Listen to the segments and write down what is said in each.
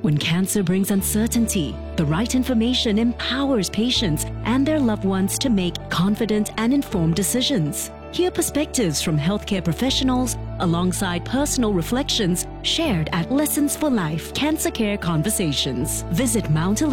When cancer brings uncertainty, the right information empowers patients and their loved ones to make confident and informed decisions. Hear perspectives from healthcare professionals alongside personal reflections shared at Lessons for Life Cancer Care Conversations. Visit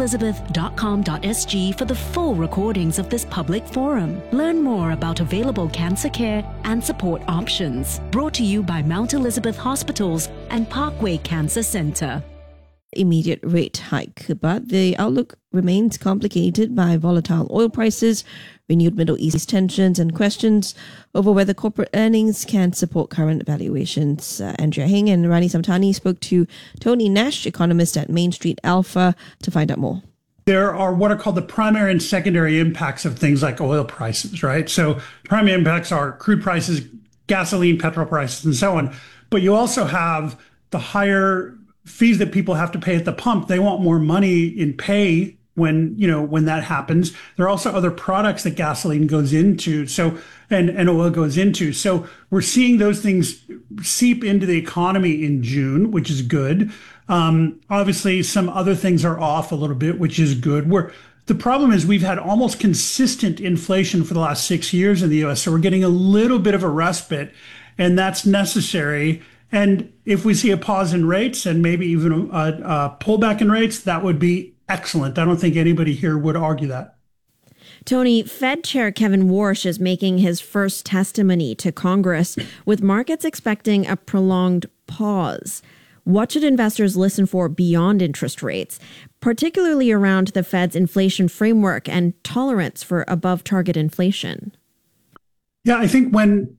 mountelizabeth.com.sg for the full recordings of this public forum. Learn more about available cancer care and support options. Brought to you by Mount Elizabeth Hospitals and Parkway Cancer Center. Immediate rate hike, but the outlook remains complicated by volatile oil prices, renewed Middle East tensions, and questions over whether corporate earnings can support current valuations. Andrea Hing and Rani Samtani spoke to Tony Nash, economist at Main Street Alpha, to find out more. There are what are called the primary and secondary impacts of things like oil prices, right? So primary impacts are crude prices, gasoline, petrol prices, and so on. But you also have the higher fees that people have to pay at the pump. They want more money in pay when that happens. There are also other products that gasoline goes into, and oil goes into. So we're seeing those things seep into the economy in June, which is good. Obviously, some other things are off a little bit, which is good. The problem is we've had almost consistent inflation for the last 6 years in the U.S., so we're getting a little bit of a respite, and that's necessary. And if we see a pause in rates and maybe even a pullback in rates, that would be excellent. I don't think anybody here would argue that. Tony, Fed Chair Kevin Warsh is making his first testimony to Congress, with markets expecting a prolonged pause. What should investors listen for beyond interest rates, particularly around the Fed's inflation framework and tolerance for above-target inflation? Yeah, I think when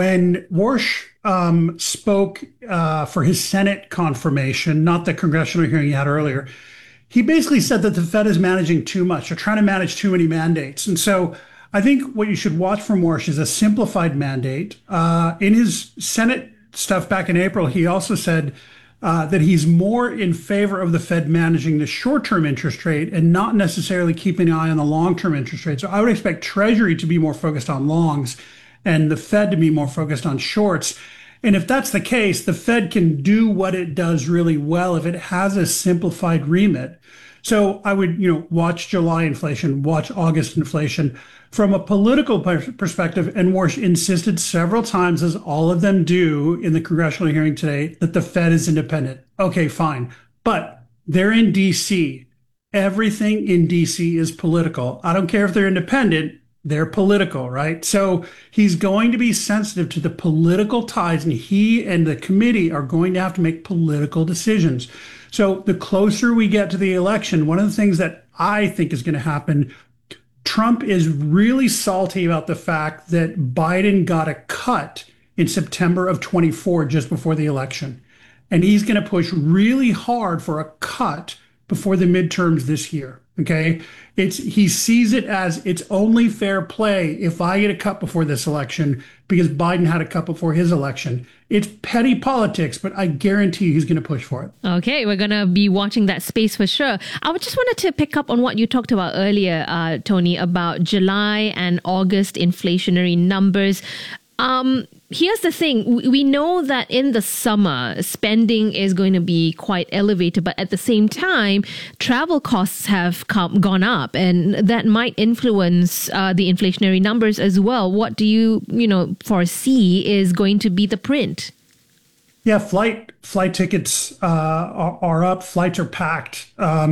Warsh spoke for his Senate confirmation, not the congressional hearing he had earlier, he basically said that the Fed is managing too much. They're trying to manage too many mandates. And so I think what you should watch from Warsh is a simplified mandate. In his Senate stuff back in April, he also said that he's more in favor of the Fed managing the short-term interest rate and not necessarily keeping an eye on the long-term interest rate. So I would expect Treasury to be more focused on longs and the Fed to be more focused on shorts. And if that's the case, the Fed can do what it does really well if it has a simplified remit. So I would, watch July inflation, watch August inflation from a political perspective. And Warsh insisted several times, as all of them do in the congressional hearing today, that the Fed is independent. Okay, fine. But they're in D.C. Everything in D.C. is political. I don't care if they're independent. They're political, right? So he's going to be sensitive to the political ties, and he and the committee are going to have to make political decisions. So the closer we get to the election, one of the things that I think is going to happen, Trump is really salty about the fact that Biden got a cut in September of 24, just before the election. And he's going to push really hard for a cut before the midterms this year. Okay. He sees it as it's only fair play if I get a cut before this election because Biden had a cut before his election. It's petty politics, but I guarantee he's going to push for it. Okay, we're going to be watching that space for sure. I just wanted to pick up on what you talked about earlier, Tony, about July and August inflationary numbers. Here's the thing. We know that in the summer, spending is going to be quite elevated, but at the same time, travel costs have gone up, and that might influence the inflationary numbers as well. What do you foresee is going to be the print? Yeah, flight tickets are up. Flights are packed.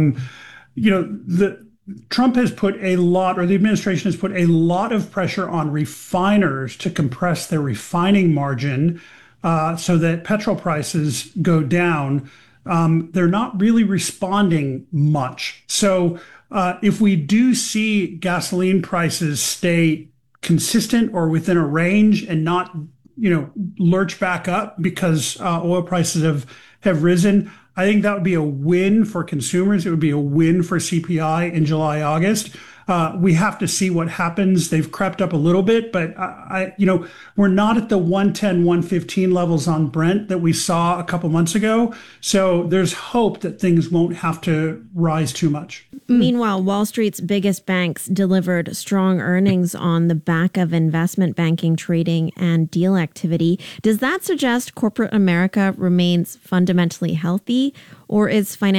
Trump has put the administration has put a lot of pressure on refiners to compress their refining margin so that petrol prices go down. They're not really responding much. So if we do see gasoline prices stay consistent or within a range and not, lurch back up because oil prices have risen, I think that would be a win for consumers. It would be a win for CPI in July, August. We have to see what happens. They've crept up a little bit, but we're not at the 110, 115 levels on Brent that we saw a couple months ago. So there's hope that things won't have to rise too much. Meanwhile, Wall Street's biggest banks delivered strong earnings on the back of investment banking, trading, and deal activity. Does that suggest corporate America remains fundamentally healthy, or is financial